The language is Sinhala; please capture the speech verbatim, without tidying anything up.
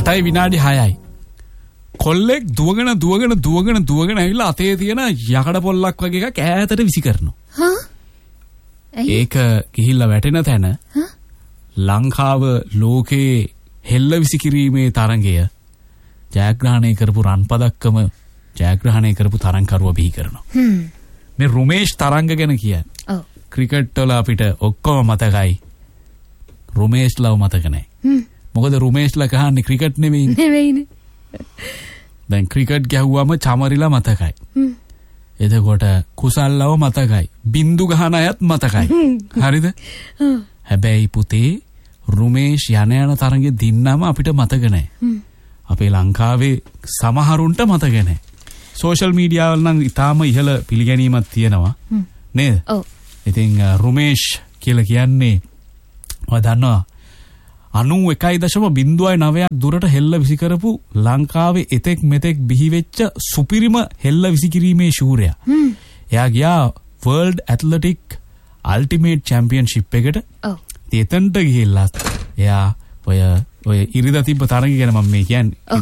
අටයි විනාඩි හයයි. කොල්ලෙක් දුවගෙන දුවගෙන දුවගෙන දුවගෙන ඇවිල්ලා අතේ තියෙන යකඩ පොල්ලක් වගේ එකක් ඈතට විසි කරනවා. හා? ඒක ගිහිල්ලා වැටෙන තැන ලංකාව ලෝකේ හෙල්ල විසි කිරීමේ තරඟය ජයග්‍රහණය කරපු රන් පදක්කම ජයග්‍රහණය කරපු තරඟකරුවා බිහි කරනවා. මේ රුමේෂ් තරංග ගැන කියන්නේ. ඔව්. ක්‍රිකට් වල අපිට ඔක්කොම මතකයි. රුමේෂ්ලව මතක නැහැ. මොකද රුමේෂ්ලා ගහන්නේ ක්‍රිකට් නෙවෙයිනේ. නෙවෙයිනේ. දැන් ක්‍රිකට් ගැහුවම චමරිලා මතකයි. එතකොට කුසල්ලව මතකයි. බින්දු ගහන අයත් මතකයි. හරිද? හැබැයි පුතේ රුමේෂ් යන යන තරඟෙ දින්නම අපිට මතක නැහැ. අපේ ලංකාවේ සමහරුන්ට මතක නැහැ. සෝෂල් මීඩියා වල නම් ඊටාම ඉහළ පිළිගැනීමක් තියෙනවා. නේද? ඔව්. ඉතින් රුමේෂ් කියලා කියන්නේ ඔය දන්නවා අනූ එකයි දශම බිංදුවයි නවයක් දුරට හෙල්ල විසි කරපු ලංකාවේ එතෙක් මෙතෙක් බිහි වෙච්ච සුපිරිම හෙල්ල විසි කිරීමේ ශූරයා. එයා ගියා වර්ල්ඩ් ඇත්ලටික් අල්ටිමේට් චැම්පියන්ෂිප් එකට. ඔව්. එතනට ගිහිල්ලා එයා ඔය ඔය ඉරිදා තිබ්බ තරඟ ගැන මම මේ කියන්නේ.